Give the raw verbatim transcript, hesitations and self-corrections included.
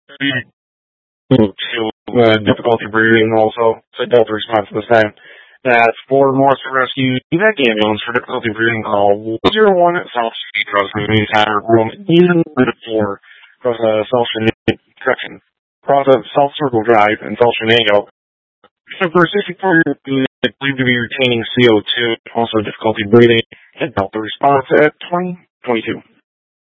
to uh, difficulty breathing also, so Delta response this time. That's for Morrison Rescue Evac Ambulance for difficulty breathing call one zero one at South Street, Rosemary Tower, room even four, across uh, South Shenango, correction, across uh, South Circle Drive in South Shenango. For sixty-four years believed to be retaining C O two, also difficulty breathing, and Delta response at twenty twenty-two.